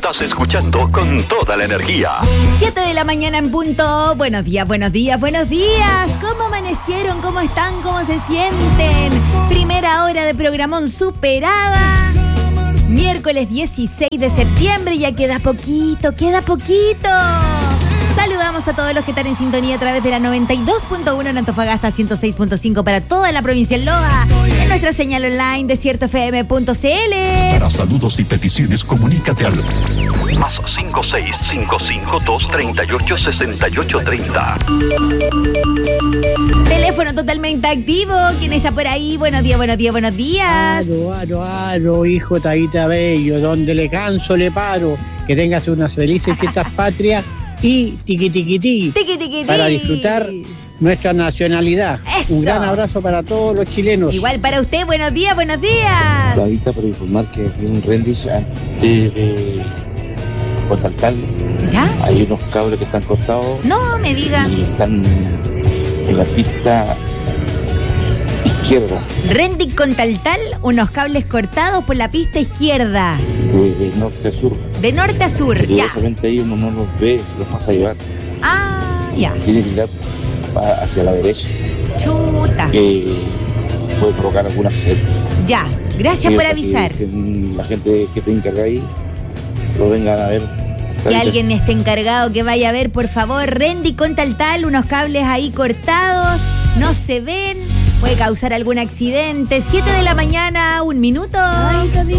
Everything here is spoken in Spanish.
Estás escuchando con toda la energía. 7 de la mañana en punto. Buenos días, buenos días, buenos días. ¿Cómo amanecieron? ¿Cómo están? ¿Cómo se sienten? Primera hora de programón superada. Miércoles 16 de septiembre, ya queda poquito, queda poquito. Saludamos a todos los que están en sintonía a través de la 92.1 en Antofagasta, 106.5 para toda la provincia de Loa, en nuestra señal online desiertofm.cl. Para saludos y peticiones, comunícate al Más 56552386830. Teléfono totalmente activo. ¿Quién está por ahí? Buenos días, buenos días, buenos días. Aro, hijo Taita Bello, donde le canso le paro. Que tengas unas felices fiestas patrias y tiqui para disfrutar nuestra nacionalidad. Eso. Un gran abrazo para todos los chilenos. Igual para usted, buenos días, buenos días. Todavía para informar que hay un rendish antes de Cotaltal. ¿Ya? Hay unos cables que están cortados No me diga. y están en la pista izquierda, Rendic con Taltal, unos cables cortados por la pista izquierda. de norte a sur. De norte a sur, ya. Curiosamente ahí uno no los ve, se los pasa a llevar. Ah, ya. Tiene que ir hacia la derecha, Chuta. que puede provocar alguna sed. Ya. Gracias por avisar. Que la gente que te encarga ahí lo vengan a ver. Que alguien esté encargado que vaya a ver, por favor. Rendic con Taltal, unos cables ahí cortados, no se ven, puede causar algún accidente. 7 de la mañana, 1 minuto.